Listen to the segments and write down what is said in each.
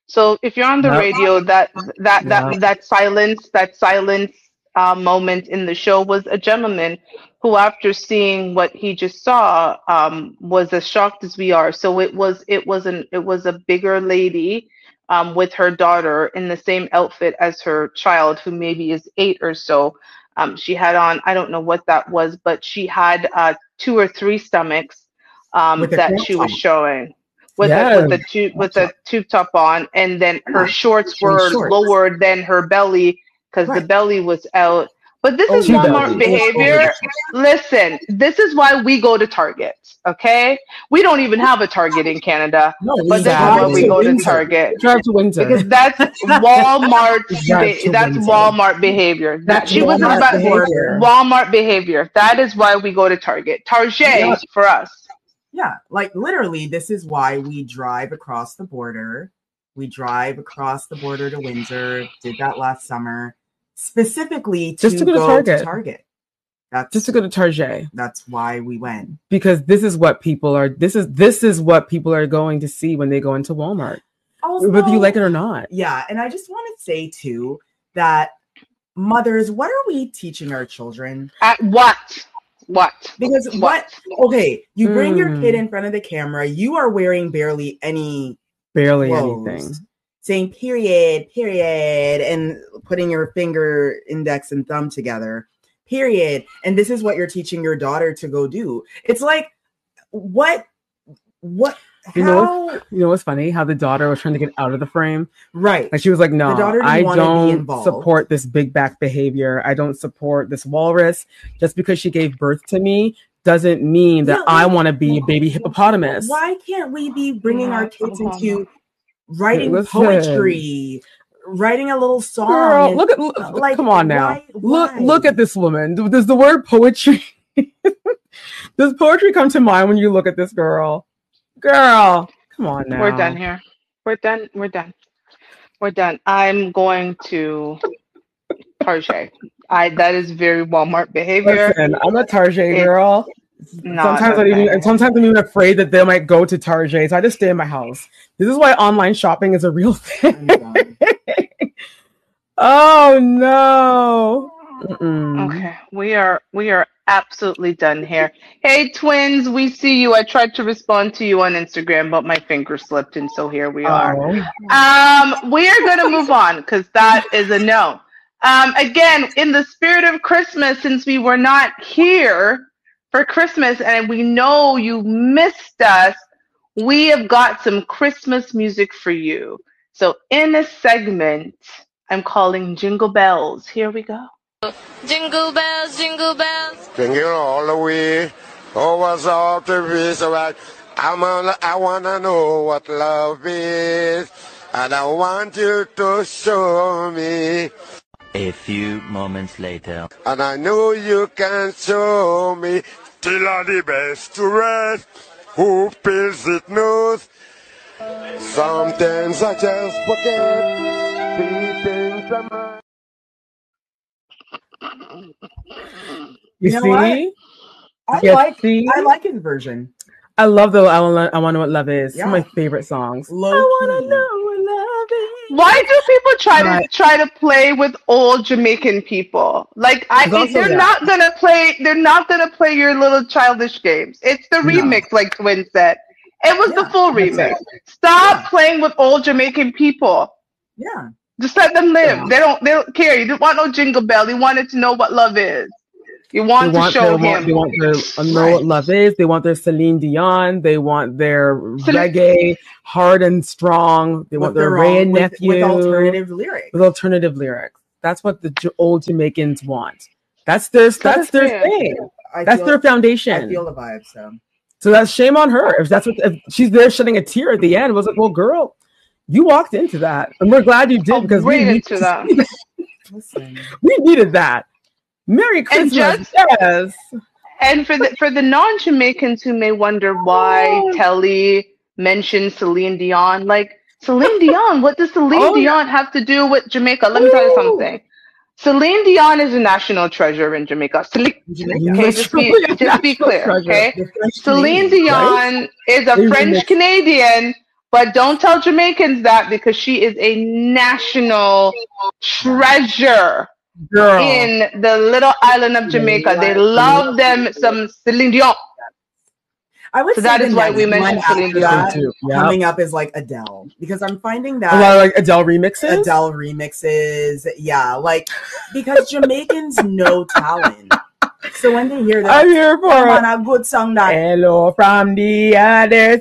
So if you're on the Yep. radio, Yep. that silence moment in the show was a gentleman who, after seeing what he just saw, was as shocked as we are. So it was a bigger lady with her daughter in the same outfit as her child, who maybe is 8 or so. She had on, I don't know what that was, but she had 2 or 3 stomachs With a that crop she was top. showing Yes. with a tube top on, and then her Yeah. shorts And were shorts. lower than her belly because the Right. belly was out. But this is Over the Walmart belly. It was over behavior. the Listen, this is why we go to Target, okay? We don't even have a Target in Canada, No, we but this is why drive we to go to Windsor. Target. Drive to Windsor. Because that's Walmart. Drive to That's Windsor. Walmart behavior. That's She was Walmart about behavior. Walmart behavior. That is why we go to Target. Target Yeah. for us. Yeah, like literally, this is why we drive across the border. We drive across the border to Windsor. Did that last summer, specifically Just to go to go Target. to Target. That's Just to go to Target, That's why we went. because this is what people are. This is what people are going to see when they go into Walmart, Also, whether you like it or not. Yeah, and I just want to say too that mothers, what are we teaching our children? At what? What? Because What? okay, you bring your Mm. kid in front of the camera, you are wearing barely any Barely clothes, anything. saying period, and putting your finger, index, and thumb together, period. And this is what you're teaching your daughter to go do. It's like, what, You know how? You know what's funny? How the daughter was trying to get out of the frame. Right. Like she was like, no, daughter didn't I wanna be don't involved. support this big back behavior. I don't support this walrus. Just because she gave birth to me doesn't mean that Yeah, I like- want to be a baby hippopotamus. Why can't we be bringing our kids Uh-huh. into writing Listen. poetry, writing a little song? Girl, and- look, like, come on now. why? Look at this woman. Does the word poetry, does poetry come to mind when you look at this girl? Girl, come on now. We're done here. We're done. We're done. We're done. I'm going to Target. That is very Walmart behavior. Listen, I'm a Target It's girl. not Sometimes I'm even afraid that they might go to Target, so I just stay in my house. This is why online shopping is a real thing. I'm done. Oh no. Mm-mm. Okay, we are absolutely done here. Hey twins, we see you. I tried to respond to you on Instagram, but my finger slipped, and so here we are. Oh. We are going to move on because that is a no. Again, in the spirit of Christmas, since we were not here for Christmas and we know you missed us, we have got some Christmas music for you. So in this segment, I'm calling Jingle Bells. Here we go. Jingle bells, jingle bells. Singing all the way over all the ways around. I wanna know what love is, and I want you to show me. A few moments later. And I know you can show me. Still are the best to rest. Who feels it knows. Sometimes I just forget the things I might. You know see? what? See? I like his version. I love the I Wanna Know What Love Is. It's one of Yeah. my favorite songs. Low I wanna key. know what love is. Why do people try Right. to play with old Jamaican people? Like There's also they're that. not gonna play. They're not gonna play your little childish games. It's the No. remix, like Twin said. It was the Yeah, full that's remix. it. Stop playing with old Jamaican people. Yeah. Just let them live. Yeah. They don't care. You don't want no jingle bell. You wanted to know what love is. You They want to want, show they him. want their know what love is. They want their Celine Dion. They want their Celine- reggae, hard and strong. They want their Ray and Nephew with alternative lyrics. with alternative lyrics. That's what the old Jamaicans want. That's their fair. thing. I That's feel- their foundation. I feel the vibe. So that's shame on her. If she's there shedding a tear at the end, it was like, well, girl, you walked into that, and we're glad you did because Right we into that. Listen. we needed that. Merry Christmas, just- yes. And for the non-Jamaicans who may wonder why Telly mentioned Celine Dion, like Celine Dion, what does Celine Dion have to do with Jamaica? Let me tell you something. Celine Dion is a national treasure in Jamaica. Okay, just be clear. Okay, Celine Dion is a French Canadian But don't tell Jamaicans that, because she is a national treasure Girl. in the little island of Jamaica. They love them some Celine Dion. I would So say that the is why we next mentioned one Celine after Dion that too. Yep. coming up is like Adele, because I'm finding A that lot of like Adele remixes. Adele remixes, yeah, like because Jamaicans know talent. So when they hear that, I'm here for come on, it. a good song that Hello from the other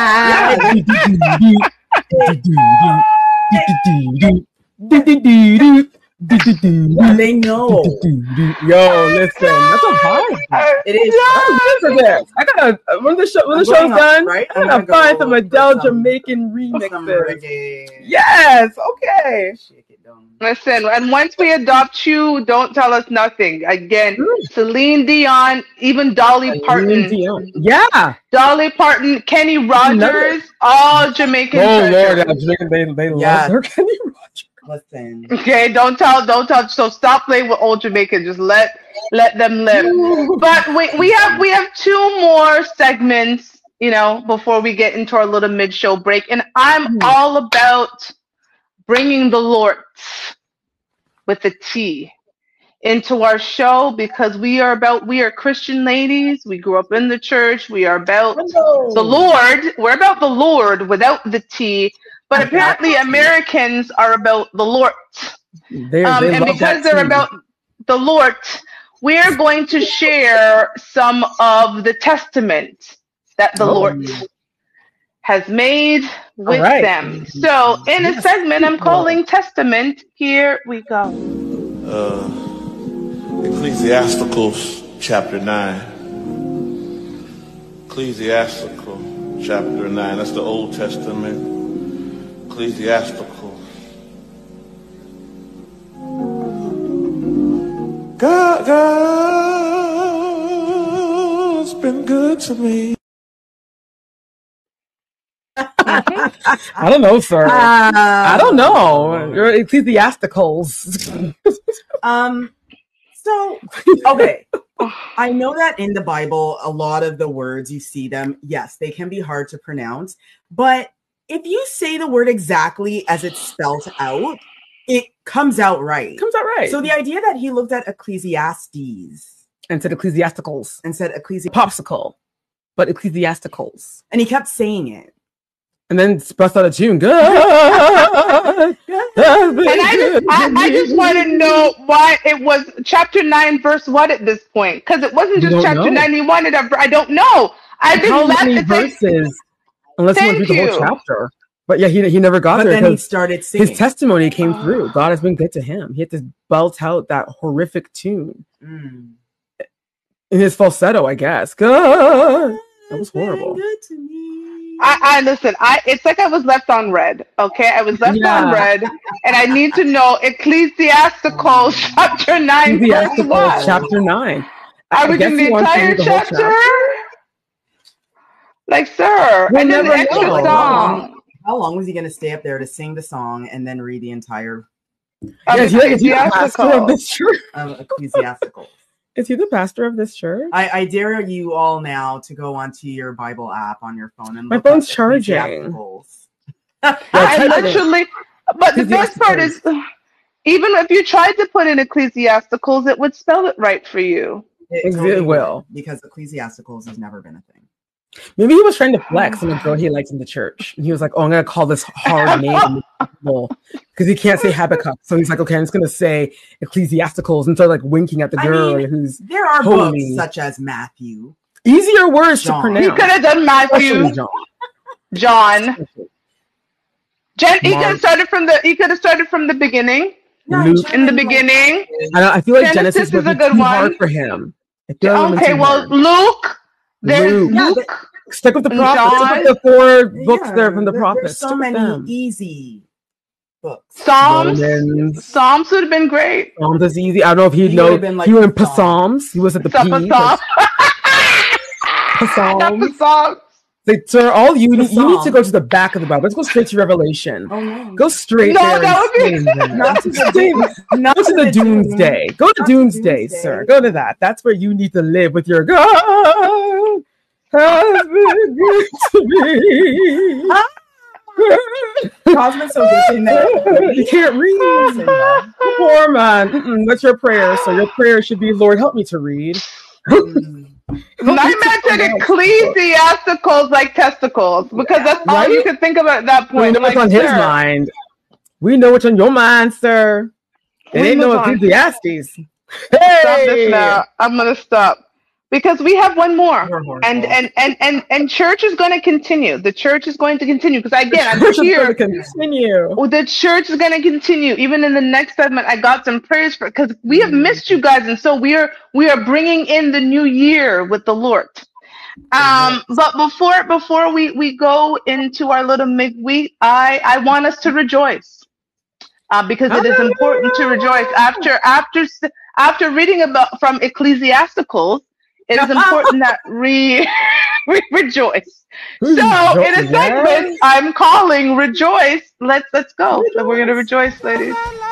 side. they know. Yo, listen, that's a vibe. It is. I'm good for this. I gotta when the show's going up, done, right? I'm I'm gonna gonna find go some for Adele some- Jamaican Some remixes. reggae. Yes, okay. Shake it down. Listen, and once we adopt you, don't tell us nothing. Again, Celine Dion, even Dolly Parton. Yeah. Dolly Parton, Kenny Rogers, all Jamaican Oh Lord, treasures. yeah, Jamaican, they Yes. love their Kenny Rogers. Listen. Okay, don't tell. So stop playing with old Jamaicans. Just let them live. But we have two more segments, before we get into our little mid-show break, and I'm all about bringing the Lord with the T into our show, because we are Christian ladies. We grew up in the church. We are about the Lord. We're about the Lord without the T. But apparently Americans are about the Lord. They And love because that they're too. about the Lord, we're going to share some of the testament that the Lord has made with right. them. So in a segment I'm calling Testament, here we go. Ecclesiasticals chapter 9. Ecclesiastical chapter 9. That's the Old Testament. Ecclesiastical. God's been good to me. I don't know, sir. I don't know. You're ecclesiasticals. So, okay. I know that in the Bible, a lot of the words you see them, yes, they can be hard to pronounce. But if you say the word exactly as it's spelled out, it comes out right. Comes out right. So the idea that he looked at Ecclesiastes and said ecclesiasticals. and said Popsicle, but ecclesiasticals. And he kept saying it. And then bust out a tune. Good. And I just want to know why it was chapter 9, verse what at this point? Because it wasn't just chapter 9. You wanted I don't know. I didn't how many let verses? Unless you want to read the whole chapter. But yeah, he never got but there. Then he started singing. His testimony came through. God has been good to him. He had to belt out that horrific tune in his falsetto, I guess. Good. That was horrible. Good to me. I listen. It's like I was left on red. Okay, I was left on red, and I need to know Ecclesiastical chapter 9, verse Ecclesiastical what? chapter 9. I was in the entire chapter. Like, sir, We'll and then the never extra know. song. How long was he going to stay up there to sing the song and then read the entire Is he the pastor of this church? Ecclesiastical? Is he the pastor of this church? I dare you all now to go onto your Bible app on your phone and My look phone's up charging. Ecclesiasticals. I literally, but the best part is, even if you tried to put in Ecclesiasticals, it would spell it right for you. It will. Because Ecclesiasticals has never been a thing. Maybe he was trying to flex on the girl he likes in the church. And he was like, oh, I'm going to call this hard name because he can't say Habakkuk. So he's like, okay, I'm just going to say Ecclesiasticals and start like winking at the girl who's there are holy. books such as Matthew. Easier words John. to pronounce. He could have done Matthew, John. He could have started from the beginning. Luke. In the beginning. I feel like Genesis is would a be good too one. hard for him. Okay, well, Luke. There's Luke. Stick with the prophets. Stick with the 4 books there from the prophets. There's so many easy books. Psalms would have been great. Psalms is easy. I don't know if he'd know. Like he went in Psalms. He was at the P. Psalms. Like, sir, all you need to go to the back of the Bible. Let's go straight to Revelation. Oh, no. Go straight there. That would be not to the Doomsday. Go to Doomsday, sir. Go to that. That's where you need to live with your God. Has been good to me. Cosmo's so good in that. You can't read. Poor man. What's your prayer? So your prayer should be, Lord, help me to read. My man said ecclesiasticals like testicles because that's all you could think about at that We point. know what's on his mind. We know what's on your mind, sir. It ain't no Ecclesiastes. Stop this now. I'm gonna stop because we have one more, and church is going to continue. The church is going to continue because again, I'm here. The church is going to continue. Even in the next segment, I got some prayers for because we have missed you guys, and so we are bringing in the new year with the Lord. But before we go into our little midweek, I want us to rejoice. Because it is important to rejoice after reading about from Ecclesiasticals. It is important that we rejoice. So in a segment, I'm calling rejoice. Let's go. So we're gonna rejoice, ladies.